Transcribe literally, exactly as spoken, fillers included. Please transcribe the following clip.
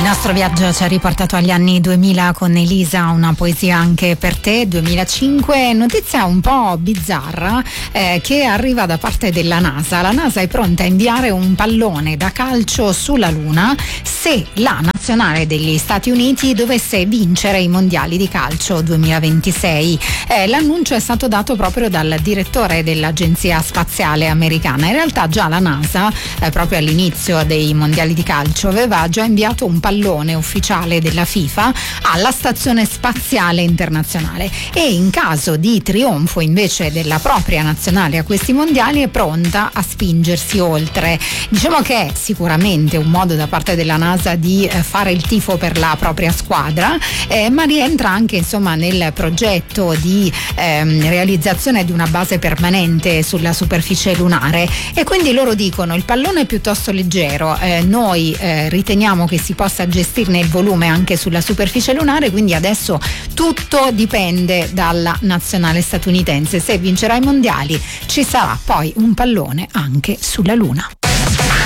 nostro viaggio ci ha riportato agli anni duemila con Elisa, una poesia anche per te, duemilacinque. Notizia un po' bizzarra eh, che arriva da parte della NASA. La NASA è pronta a inviare un pallone da calcio sulla Luna se la nazionale degli Stati Uniti dovesse vincere i mondiali di calcio duemilaventisei. Eh, l'annuncio è stato dato proprio dal direttore dell'Agenzia Spaziale Americana. In realtà già la NASA, eh, proprio all'inizio dei mondiali di calcio, aveva già inviato un pallone ufficiale della FIFA alla Stazione Spaziale Internazionale e in caso di trionfo invece della propria nazionale a questi mondiali è pronta a spingersi oltre. Diciamo che è sicuramente un modo da parte della NASA di eh, fare il tifo per la propria squadra, eh, ma rientra anche insomma nel progetto di ehm, realizzazione di una base permanente sulla superficie lunare, e quindi loro dicono il pallone è piuttosto leggero, eh, noi eh, riteniamo che si possa gestirne il volume anche sulla superficie lunare, quindi adesso tutto dipende dalla nazionale statunitense. Se vincerà i mondiali ci sarà poi un pallone anche sulla Luna.